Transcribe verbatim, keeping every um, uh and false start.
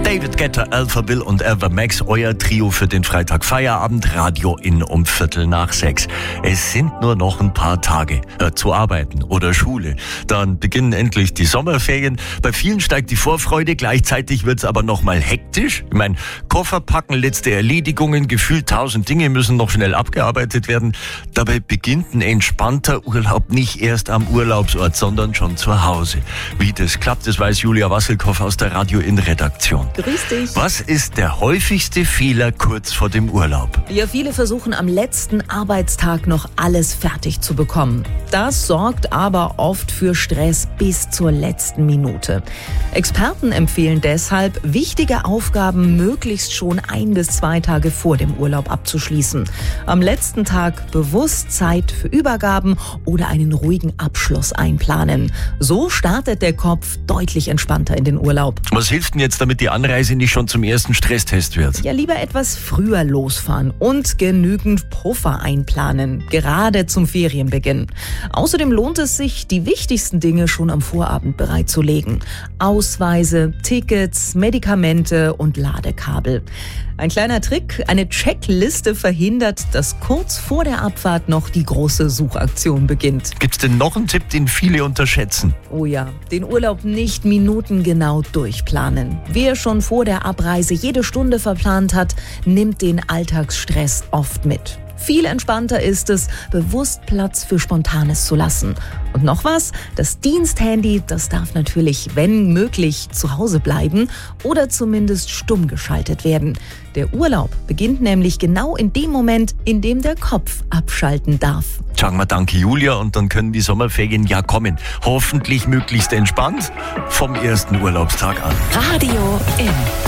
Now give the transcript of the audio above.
David Guetta, Alphaville und Ava Max, euer Trio für den Freitag Feierabend, Radio in um Viertel nach sechs. Es sind nur noch ein paar Tage äh, zu arbeiten oder Schule. Dann beginnen endlich die Sommerferien. Bei vielen steigt die Vorfreude, gleichzeitig wird's aber noch mal hektisch. Ich meine, Koffer packen, letzte Erledigungen, gefühlt tausend Dinge müssen noch schnell abgearbeitet werden. Dabei beginnt ein entspannter Urlaub nicht erst am Urlaubsort, sondern schon zu Hause. Wie das klappt, das weiß Julia Wasselkoff aus der Radio in Redaktion. Grüß dich. Was ist der häufigste Fehler kurz vor dem Urlaub? Ja, viele versuchen am letzten Arbeitstag noch alles fertig zu bekommen. Das sorgt aber oft für Stress bis zur letzten Minute. Experten empfehlen deshalb, wichtige Aufgaben möglichst schon ein bis zwei Tage vor dem Urlaub abzuschließen. Am letzten Tag bewusst Zeit für Übergaben oder einen ruhigen Abschluss einplanen. So startet der Kopf deutlich entspannter in den Urlaub. Was hilft denn jetzt, damit die Anreise nicht schon zum ersten Stresstest wird? Ja, lieber etwas früher losfahren und genügend Puffer einplanen, gerade zum Ferienbeginn. Außerdem lohnt es sich, die wichtigsten Dinge schon am Vorabend bereitzulegen. Ausweise, Tickets, Medikamente und Ladekabel. Ein kleiner Trick, eine Checkliste verhindert, dass kurz vor der Abfahrt noch die große Suchaktion beginnt. Gibt's denn noch einen Tipp, den viele unterschätzen? Oh ja, den Urlaub nicht minutengenau durchplanen. Wer schon vor der Abreise jede Stunde verplant hat, nimmt den Alltagsstress oft mit. Viel entspannter ist es, bewusst Platz für Spontanes zu lassen. Und noch was, das Diensthandy, das darf natürlich, wenn möglich, zu Hause bleiben oder zumindest stumm geschaltet werden. Der Urlaub beginnt nämlich genau in dem Moment, in dem der Kopf abschalten darf. Sagen wir danke, Julia, und dann können die Sommerferien ja kommen. Hoffentlich möglichst entspannt vom ersten Urlaubstag an. Radio in